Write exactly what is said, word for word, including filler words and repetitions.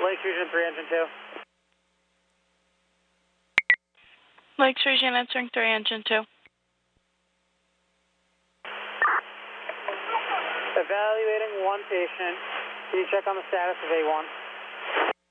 Lakes Region three, Engine two. Lakes Region answering three, Engine two. Evaluating one patient. Can you check on the status of A one?